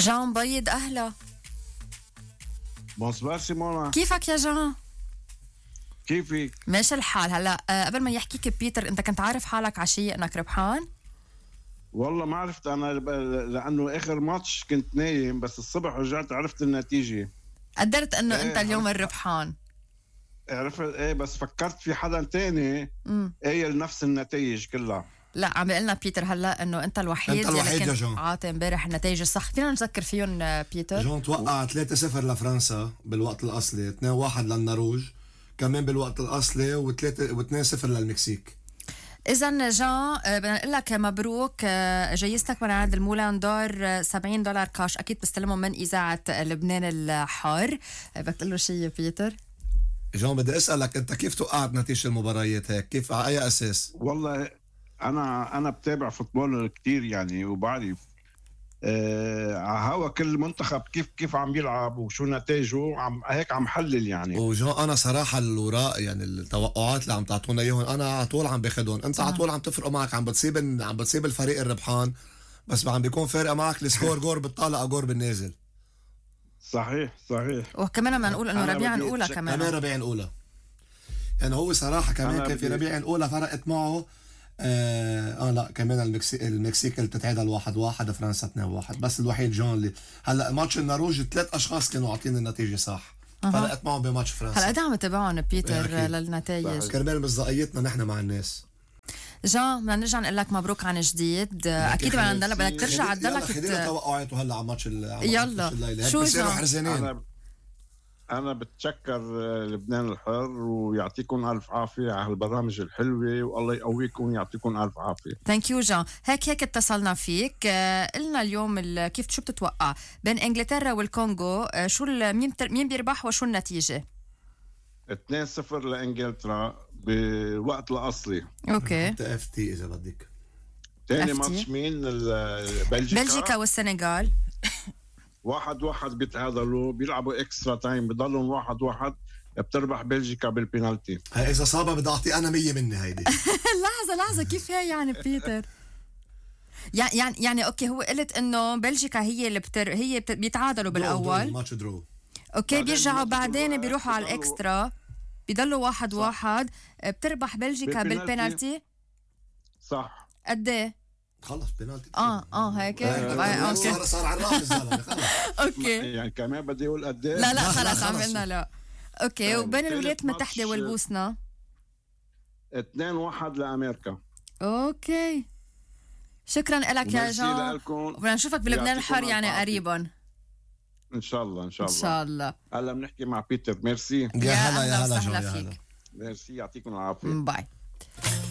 جان بيض أهلا. بونسوار سيمونا، كيفك يا جان؟ كيفك؟ ماشي الحال. هلا قبل ما يحكيك بيتر، انت كنت عارف حالك عشية انك ربحان؟ والله ما عرفت انا لانه اخر ماتش كنت نايم، بس الصبح رجعت عرفت النتيجة. قدرت انه انت اليوم عرفت الربحان. ايه، بس فكرت في حدا تاني قايل نفس النتائج كلها. لا، عم بيقلنا بيتر هلا انه انت الوحيد أنت الوحيد اللي يا كنت جون. عاطي امبارح النتائج الصح. فينا نذكر فيهم بيتر؟ جون توقع 3-0 لفرنسا بالوقت الأصلي، 2-1 للنرويج كمان بالوقت الأصلي، و2-0 للمكسيك. إذا جان بدنا نقول لك مبروك. جايزتك من عند المولان دور $70 كاش، أكيد بستلمهم من إذاعة لبنان الحار. بدك تقول له شيء يا بيتر؟ جون بدي أسألك أنت كيف توقعت نتيجة المباريات هيك؟ كيف على أي أساس؟ والله انا بتابع فوتبول كتير يعني، وبعرف على هوا كل منتخب كيف عم يلعب وشو نتائجه، هيك عم حلل يعني. وجون أنا صراحة الوراء يعني التوقعات اللي عم تعطونا إياهم أنا على طول عم باخدهم، أنت على طول عم تفرقوا معك، عم بتصيب الفريق الربحان، بس عم بيكون فارقة معك السكور، جور بالطالع جور بالنازل. صحيح. وكمان بدنا نقول إنه أنا ربيع بدي الأولى أتشكر. كمان كمان. ربيع الأولى يعني هو صراحة كمان أنا كان في بدي- ربيع الأولى فرقت معه. لا كمان المكسيك اللي تتعادل 1-1، فرنسا 2-1، بس الوحيد جون اللي هلا ماتش النرويج 3 أشخاص كانوا عاطين النتيجة صح. فرقت معهم بماتش فرنسا. هلا قد عم تبعهم بيتر أكيد. للنتائج. كرمال مصداقيتنا نحن مع الناس. جان بدنا نرجع نقول لك مبروك عن جديد. اكيد بدك ترجع تضلك خلينا توقعاته هلا على ماتش يلا. الليله شو بصيروا جان؟ حرزانين. أنا بتشكر لبنان الحر، ويعطيكم ألف عافية على هالبرامج الحلوة، والله يقويكم، يعطيكم ألف عافية. ثانك يو جان. هيك اتصلنا فيك. قلنا اليوم شو بتتوقع بين انجلترا والكونغو؟ شو مين بيربح وشو النتيجة؟ 2-0 لإنجلترا بالوقت الأصلي. اوكي. حتى FT إذا بدك. تاني FT. ماتش مين؟ بلجيكا. بلجيكا والسنغال. 1-1 بيتعادلوا، بيلعبوا اكسترا تايم، بضلهم 1-1، بتربح بلجيكا بالبينالتي. هاي إذا صابها بدي أعطي أنا 100 مني هيدي. لحظة كيف هي يعني بيتر؟ يعني اوكي، هو قلت انه بلجيكا هي اللي بيتعادلوا بالاول. ماتش درو. اوكي، بعدين بيرجعوا بينطوا بعدين بيروحوا على بيضلوا- الاكسترا، بيضلوا 1-1. بتربح بلجيكا بالبنالتي. صح. قد ايه؟ خلص بينالتي. هيك. اوكي صار على الراس الزلمه خلص. اوكي. يعني كمان بدي اقول قد ايه؟ لا لا، خلص عم خلص. قلنا لا. اوكي. وبين ثالث الولايات المتحدة ماتش- والبوسنة؟ 2-1 لامريكا. اوكي. شكرا لك يا وميرسي جان. لكم. وبدنا نشوفك بلبنان يعطيكم الحر يعني الف عافية. قريبا. ان شاء الله ان شاء الله. هلا بنحكي مع بيتر. ميرسي. يا هلا أهلا يا هلا وسهلا جو يا فيك. هلا. ميرسي، يعطيكم العافية. باي.